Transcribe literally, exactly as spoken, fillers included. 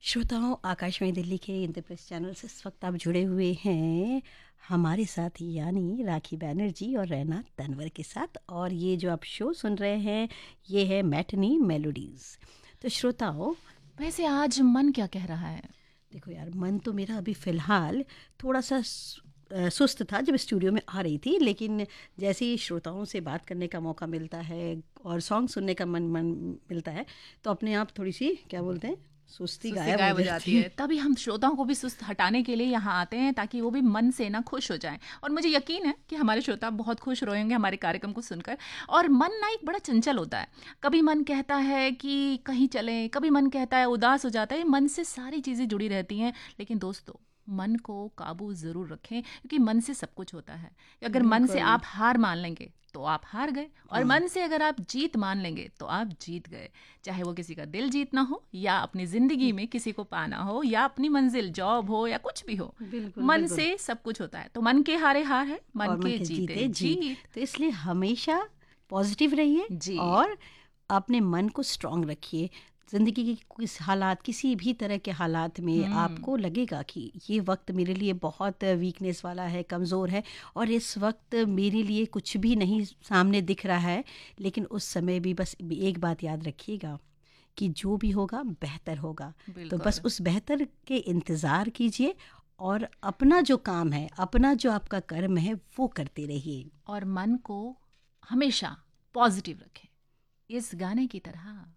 श्रोताओं, आकाशवाणी दिल्ली के इंद्रप्रस्थ चैनल से इस वक्त आप जुड़े हुए हैं हमारे साथ, यानी राखी बैनर्जी और रैना तनवर के साथ। और ये जो आप शो सुन रहे हैं ये है मैटनी मेलोडीज़। तो श्रोताओं, वैसे आज मन क्या कह रहा है? देखो यार, मन तो मेरा अभी फ़िलहाल थोड़ा सा सु- अ, सुस्त था जब स्टूडियो में आ रही थी, लेकिन जैसे ही श्रोताओं से बात करने का मौका मिलता है और सॉन्ग सुनने का मन मन मिलता है तो अपने आप थोड़ी सी, क्या बोलते हैं, सुस्ती सुस्ती गायब गायब हो हो जाती जाती है। है। तभी हम श्रोताओं को भी सुस्त हटाने के लिए यहाँ आते हैं, ताकि वो भी मन से ना खुश हो जाएं। और मुझे यकीन है कि हमारे श्रोता बहुत खुश रहेंगे हमारे कार्यक्रम को सुनकर। और मन ना एक बड़ा चंचल होता है। कभी मन कहता है कि कहीं चलें, कभी मन कहता है उदास हो जाता है। मन से सारी चीज़ें जुड़ी रहती हैं। लेकिन दोस्तों, मन को काबू ज़रूर रखें, क्योंकि मन से सब कुछ होता है। अगर मन से बिल्कुल। आप हार मान लेंगे तो आप हार गए, और हाँ। मन से अगर आप जीत मान लेंगे तो आप जीत गए। चाहे वो किसी का दिल जीतना हो, या अपनी ज़िंदगी में किसी को पाना हो, या अपनी मंजिल जॉब हो, या कुछ भी हो, बिल्कुल मन बिल्कुल। से सब कुछ होता है। तो मन के हारे हार है, मन और मन के के जीते जीते जीत। जीत। तो इसलिए हमेशा पॉजिटिव रहिए जी। और अपने मन को स्ट्रांग रखिए। ज़िंदगी के किस हालात, किसी भी तरह के हालात में हम्म। आपको लगेगा कि ये वक्त मेरे लिए बहुत वीकनेस वाला है, कमज़ोर है, और इस वक्त मेरे लिए कुछ भी नहीं सामने दिख रहा है, लेकिन उस समय भी बस एक बात याद रखिएगा कि जो भी होगा बेहतर होगा। तो बस बिल्कुल। उस बेहतर के इंतज़ार कीजिए और अपना जो काम है, अपना जो आपका कर्म है, वो करते रहिए। और मन को हमेशा पॉजिटिव रखें, इस गाने की तरह।